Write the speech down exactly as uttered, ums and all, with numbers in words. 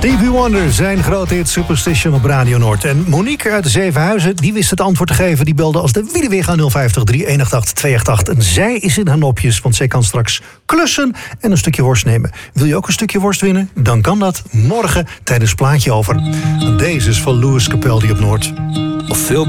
Stevie Wonder, zijn grote hit Superstition op Radio Noord. En Monique uit de Zevenhuizen, die wist het antwoord te geven. Die belde als de Wiedeweg aan nul vijftig, drie een acht acht, twee acht acht. En zij is in haar nopjes, want zij kan straks klussen en een stukje worst nemen. Wil je ook een stukje worst winnen? Dan kan dat morgen tijdens Plaatje Over. En deze is van Louis Capaldi op Noord. Of veel